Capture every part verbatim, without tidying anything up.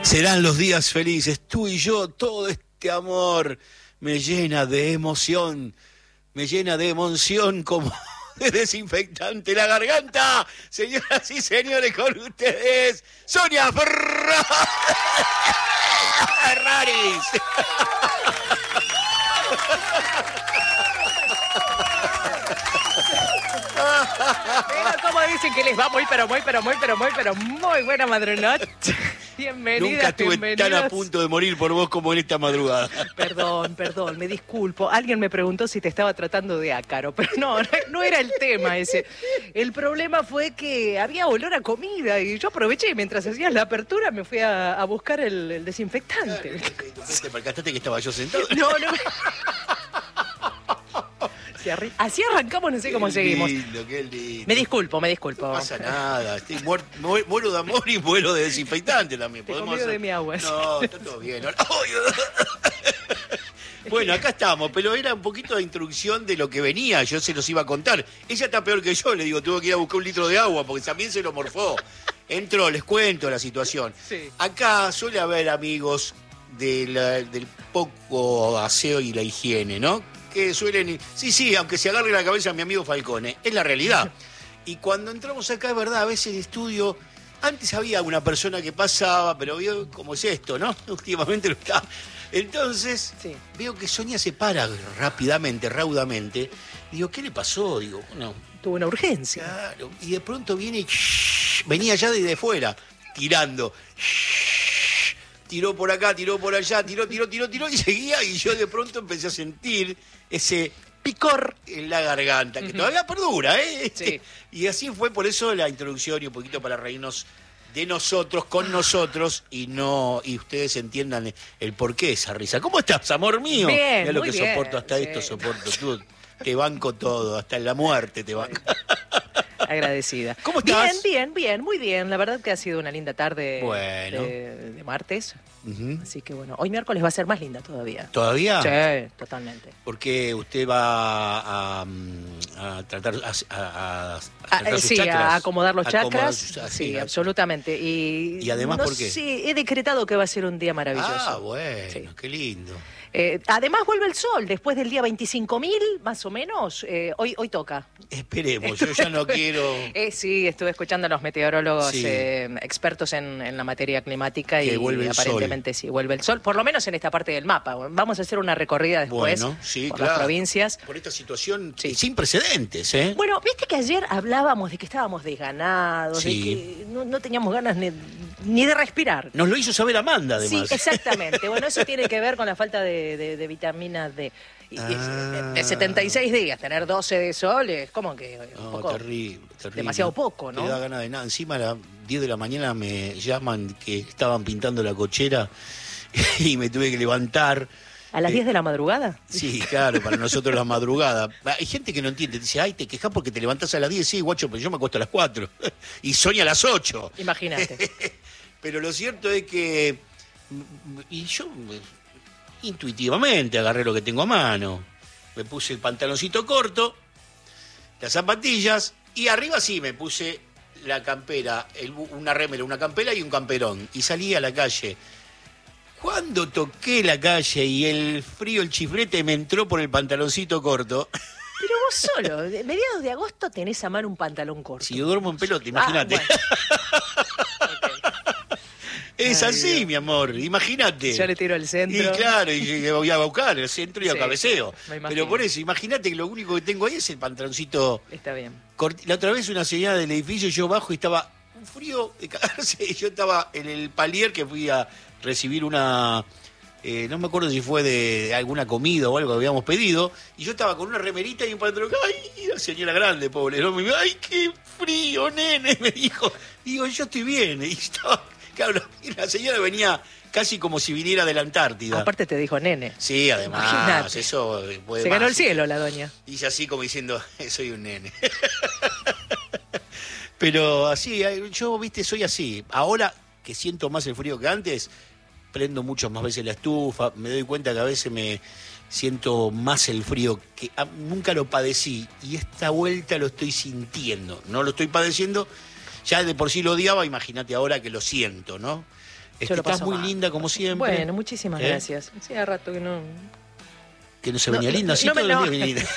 Serán los días felices, tú y yo, todo este amor me llena de emoción, me llena de emoción como de desinfectante la garganta. Señoras y señores, con ustedes, Sonia Ferraris. Pero como dicen que les va muy, pero muy, pero muy, pero muy, pero muy buena madrugada. Bienvenidas, Nunca estuve bienvenidos. tan a punto de morir por vos como en esta madrugada. Perdón, perdón, me disculpo. Alguien me preguntó si te estaba tratando de ácaro, pero no, no era el tema ese. El problema fue que había olor a comida y yo aproveché y mientras hacías la apertura me fui a, a buscar el, el desinfectante. ¿Te percataste que estaba yo sentado? No, no. Así arrancamos, no sé cómo qué seguimos. Lindo, qué lindo. Me disculpo, me disculpo. No pasa nada, estoy muer, muer, muero de amor y muero de desinfectante también. Te Podemos convido hacer... de mi agua. No, está todo bien. Bueno, acá estamos, pero era un poquito de introducción de lo que venía, yo se los iba a contar. Ella está peor que yo, le digo, tuve que ir a buscar un litro de agua porque también se lo morfó. Entró, les cuento la situación. Sí. Acá suele haber amigos de la, del poco aseo y la higiene, ¿no? Que suelen... Sí, sí, aunque se agarre la cabeza a mi amigo Falcone, es la realidad. Y cuando entramos acá, es verdad, a veces el estudio... Antes había una persona que pasaba, pero veo cómo es esto, ¿no? Últimamente lo está... Entonces, sí. Veo que Sonia se para rápidamente, raudamente. Digo, ¿qué le pasó? Digo, bueno... Tuvo una urgencia. Claro, y de pronto viene... Shh, venía ya desde fuera, tirando... Shh, tiró por acá, tiró por allá, tiró, tiró, tiró, tiró, y seguía, y yo de pronto empecé a sentir ese picor en la garganta, que uh-huh. todavía perdura, ¿eh? Sí. Y así fue, por eso la introducción y un poquito para reírnos de nosotros, con nosotros, y no y ustedes entiendan el porqué de esa risa. ¿Cómo estás, amor mío? Bien, Mirá lo muy que bien, soporto, hasta sí. esto soporto. Tú, te banco todo, hasta en la muerte te banco. Agradecida. ¿Cómo estás? Bien, bien, bien, muy bien. La verdad que ha sido una linda tarde bueno. de, de martes. Uh-huh. Así que bueno, hoy miércoles va a ser más linda todavía. ¿Todavía? Sí, totalmente. Porque usted va a, a, a tratar a, a, a tratar a, sus sí, chakras. a acomodar los chakras. Acomodar sus, así, sí, a, absolutamente. Y, ¿Y además no por qué? Sí, he decretado que va a ser un día maravilloso. Ah, bueno, sí. Qué lindo. Eh, además vuelve el sol, después del día veinticinco mil, más o menos, eh, hoy, hoy toca. Esperemos, yo ya no quiero... Eh, sí, estuve escuchando a los meteorólogos sí. eh, expertos en, en la materia climática que y vuelve el aparentemente sol. sí, vuelve el sol, por lo menos en esta parte del mapa. Vamos a hacer una recorrida después bueno, sí, por claro. las provincias. Por esta situación sí. sin precedentes, ¿eh? Bueno, viste que ayer hablábamos de que estábamos desganados, sí. de que no, no teníamos ganas ni, ni de respirar. Nos lo hizo saber Amanda, además. Sí, exactamente. Bueno, eso tiene que ver con la falta de, de, de vitamina D. Y, ah. De setenta y seis días, tener doce de sol es como que un no, poco terrible, terrible. Demasiado poco, ¿no? Te da ganas de nada. Encima a las diez de la mañana me llaman que estaban pintando la cochera y me tuve que levantar. ¿A las diez de la madrugada? Sí, claro, para nosotros la madrugada. Hay gente que no entiende, dice, ay, te quejas porque te levantás a las diez. Sí, guacho, pero yo me acuesto a las cuatro. Y Sonia a las ocho. Imagínate. Pero lo cierto es que... Y yo... intuitivamente agarré lo que tengo a mano. Me puse el pantaloncito corto, las zapatillas, y arriba sí me puse la campera, el, una remera, una campera y un camperón. Y salí a la calle. Cuando toqué la calle y el frío, el chiflete me entró por el pantaloncito corto... Pero vos solo, de mediados de agosto tenés a mano un pantalón corto. Si yo duermo en pelota, imagínate. Ah, bueno. Okay. Es Ay, así, Dios. Mi amor, imagínate. Yo le tiro al centro. Y claro, y voy a buscar el centro y a sí, cabeceo. Pero por eso, imagínate que lo único que tengo ahí es el pantaloncito. Está bien. Cort... La otra vez una señora del edificio, yo bajo y estaba un frío de cagarse. Y yo estaba en el palier que fui a recibir una... Eh, no me acuerdo si fue de alguna comida o algo que habíamos pedido. Y yo estaba con una remerita y un pantalón. ¡Ay, la señora grande, pobre! ¿No? Me dijo, ¡ay, qué frío, nene! Me dijo. Digo, yo estoy bien. Y estaba... Claro, la señora venía casi como si viniera de la Antártida. Aparte te dijo nene. Sí, además, Imaginate. Eso puede Se más. ganó el cielo la doña. Dice así como diciendo, soy un nene. Pero así, yo, viste, soy así. Ahora que siento más el frío que antes, prendo muchas más veces la estufa, me doy cuenta que a veces me siento más el frío, que ah, nunca lo padecí, y esta vuelta lo estoy sintiendo. No lo estoy padeciendo. Ya de por sí lo odiaba, imagínate ahora que lo siento, ¿no? Este, lo paso estás muy mal. linda como siempre. Bueno, muchísimas ¿Eh? gracias. Hacía rato que no... Que no se No, venía linda, sí, no me- todos los no. días venía linda.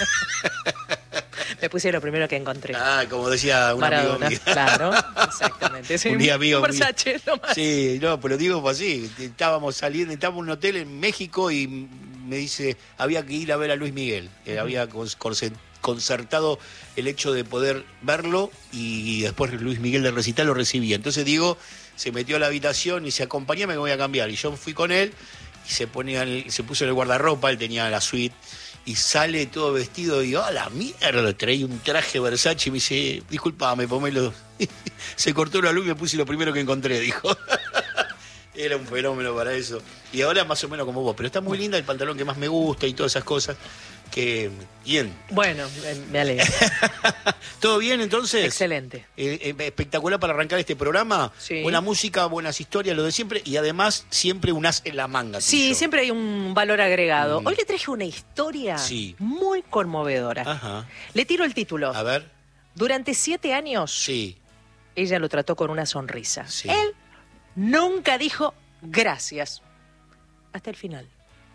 Me puse lo primero que encontré. Ah, como decía un Maradona, amigo mío. claro, exactamente. Sí, Un día amigo un mío. Versace, nomás. Sí, no, pero digo pues así, estábamos saliendo, estábamos en un hotel en México y me dice, había que ir a ver a Luis Miguel, eh, había cons- conce- concertado el hecho de poder verlo y después Luis Miguel de recital lo recibía. Entonces digo, se metió a la habitación y se acompañame que voy a cambiar. Y yo fui con él y se ponía el- se puso en el guardarropa, él tenía la suite. Y sale todo vestido y, ¡ah, la mierda! Traía un traje Versace y me dice, disculpame, pomelo. Se cortó la luz y me puse lo primero que encontré, dijo. Era un fenómeno para eso. Y ahora más o menos como vos. Pero está muy linda el pantalón que más me gusta y todas esas cosas. Que, bien. Bueno, me- me alegro. ¿Todo bien entonces? Excelente. Eh, eh, espectacular para arrancar este programa. Sí. Buena música, buenas historias, lo de siempre. Y además, siempre un as en la manga. Sí, tuyo. siempre hay un valor agregado. Mm. Hoy le traje una historia Sí. muy conmovedora. Ajá. Le tiro el título. A ver. Durante siete años, Sí. ella lo trató con una sonrisa. Sí. Él nunca dijo gracias. Hasta el final.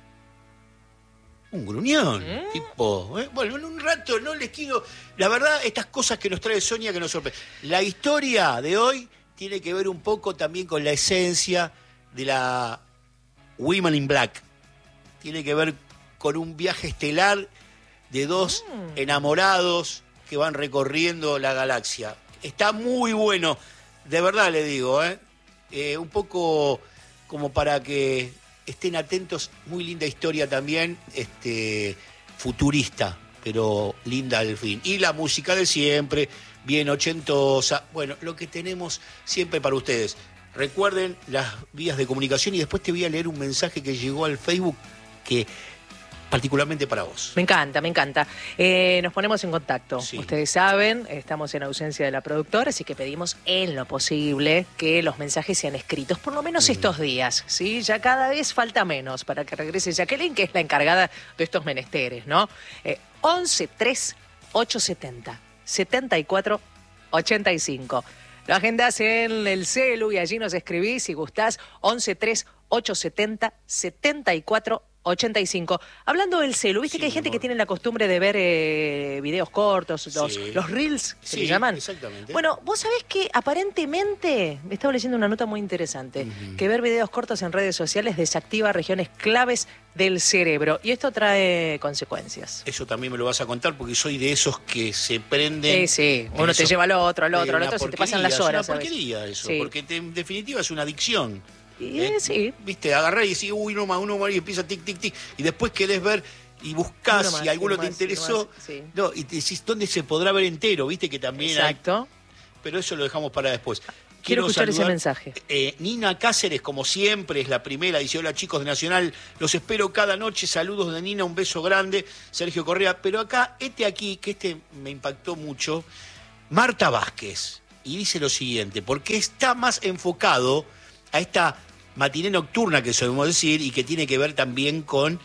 Un gruñón, ¿Mm? tipo, ¿eh? Bueno, en un rato no les quiero... La verdad, estas cosas que nos trae Sonia que nos sorprende. La historia de hoy tiene que ver un poco también con la esencia de la Women in Black. Tiene que ver con un viaje estelar de dos Mm. enamorados que van recorriendo la galaxia. Está muy bueno, de verdad le digo, ¿eh? Eh, un poco como para que estén atentos, muy linda historia también, este, futurista, pero linda al fin. Y la música de siempre, bien ochentosa, bueno, lo que tenemos siempre para ustedes. Recuerden las vías de comunicación y después te voy a leer un mensaje que llegó al Facebook que particularmente para vos. Me encanta, me encanta. Eh, nos ponemos en contacto. Sí. Ustedes saben, estamos en ausencia de la productora, así que pedimos en lo posible que los mensajes sean escritos, por lo menos estos días, ¿sí? Ya cada vez falta menos para que regrese Jacqueline, que es la encargada de estos menesteres, ¿no? Eh, once tres ocho setenta setenta y cuatro ochenta y cinco. Lo agendás en el celu y allí nos escribís si gustás. once tres ocho setenta setenta y cuatro ochenta y cinco. Hablando del celu, viste Sí, que hay mi gente amor. que tiene la costumbre de ver eh, videos cortos, los, Sí. los reels, ¿se Sí, le llaman? exactamente. Bueno, vos sabés que aparentemente, me estaba leyendo una nota muy interesante, Ujú. que ver videos cortos en redes sociales desactiva regiones claves del cerebro y esto trae consecuencias. Eso también me lo vas a contar porque soy de esos que se prenden. Sí, sí, en uno te esos- lleva al otro, al Eh, otro, al una otro, se te porquería, pasan las horas. Es una ¿sabes? porquería eso, Sí. porque te- en definitiva es una adicción. Y, ¿eh? sí. Viste, agarrar y decir, uy, uno más, uno más, y empieza tic, tic, tic, y después querés ver y buscás Uno más, si alguno uno te más, interesó, uno más, sí. no, y te decís, ¿dónde se podrá ver entero? Viste que también Exacto. hay, pero eso lo dejamos para después. Quiero escuchar ese mensaje. Eh, Nina Cáceres, como siempre, es la primera, dice, hola chicos de Nacional, los espero cada noche, saludos de Nina, un beso grande, Sergio Correa, pero acá, este aquí, que este me impactó mucho, Marta Vázquez, y dice lo siguiente, porque está más enfocado a esta matiné nocturna que solemos decir y que tiene que ver también con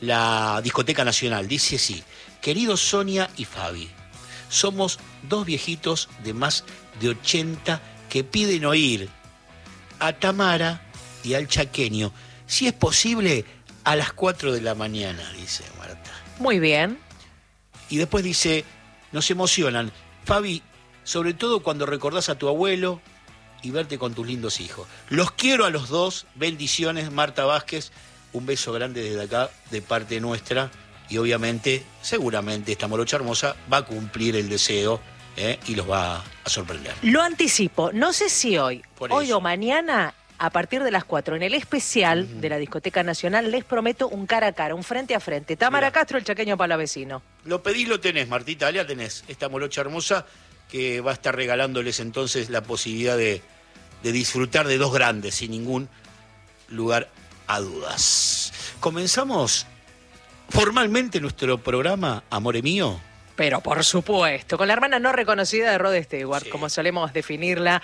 la Discoteca Nacional. Dice así, queridos Sonia y Fabi, somos dos viejitos de más de ochenta que piden oír a Tamara y al chaqueño, si es posible, a las cuatro de la mañana, dice Marta. Muy bien. Y después dice, nos emocionan, Fabi, sobre todo cuando recordás a tu abuelo y verte con tus lindos hijos. Los quiero a los dos, bendiciones, Marta Vázquez, un beso grande desde acá, de parte nuestra, y obviamente, seguramente, esta morocha hermosa va a cumplir el deseo ¿eh? y los va a sorprender. Lo anticipo, no sé si hoy, Por hoy eso. o mañana, a partir de las cuatro, en el especial Ujú. de la Discoteca Nacional, les prometo un cara a cara, un frente a frente. Tamara Mirá. Castro, el chaqueño palavecino. Lo pedís, lo tenés, Martita, ya tenés esta morocha hermosa que va a estar regalándoles entonces la posibilidad de, de disfrutar de dos grandes, sin ningún lugar a dudas. Comenzamos formalmente nuestro programa, Amore Mío. Pero por supuesto, con la hermana no reconocida de Rod Stewart, Sí. como solemos definirla,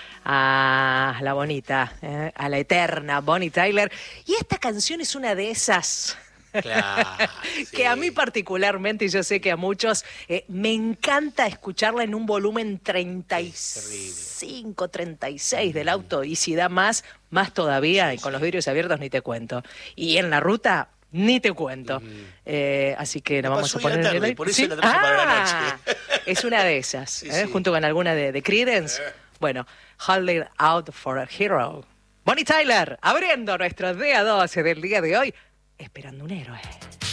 a la bonita, ¿eh? a la eterna Bonnie Tyler. Y esta canción es una de esas Claro, sí. Que a mí particularmente, y yo sé que a muchos, eh, me encanta escucharla en un volumen treinta y cinco, treinta y seis del auto, y si da más, más todavía, Sí, y con sí. los vidrios abiertos ni te cuento. Y en la ruta, ni te cuento. Mm. Eh, así que la Me vamos pasó a hoy a la poner en tarde, el... por eso ¿Sí? la traje para la Ah, noche. es una de esas, Sí, ¿eh? sí. Junto con alguna de, de Creedence. Bueno, Holding Out for a Hero. Bonnie Tyler, abriendo nuestro día doce del día de hoy, esperando un héroe.